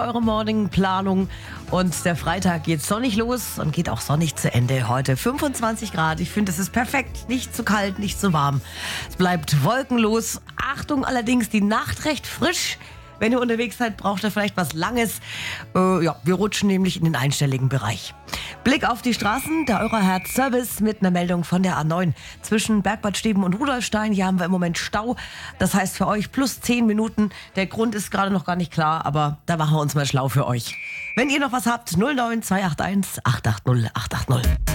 eure Morning-Planung. Und der Freitag geht sonnig los und geht auch sonnig zu Ende. Heute 25 Grad. Ich finde, es ist perfekt. Nicht zu kalt, nicht zu warm. Es bleibt wolkenlos. Achtung allerdings, die Nacht recht frisch. Wenn ihr unterwegs seid, braucht ihr vielleicht was Langes. Wir rutschen nämlich in den einstelligen Bereich. Blick auf die Straßen, der Eurohertz Service mit einer Meldung von der A9. Zwischen Bergbad Steben und Rudolfstein, hier haben wir im Moment Stau. Das heißt für euch plus 10 Minuten. Der Grund ist gerade noch gar nicht klar, aber da machen wir uns mal schlau für euch. Wenn ihr noch was habt, 09 281 880 880.